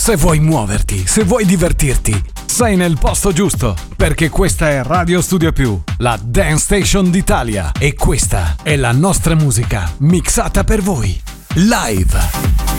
Se vuoi muoverti, se vuoi divertirti, sei nel posto giusto, perché questa è Radio Studio Più, la Dance Station d'Italia, e questa è la nostra musica mixata per voi, live.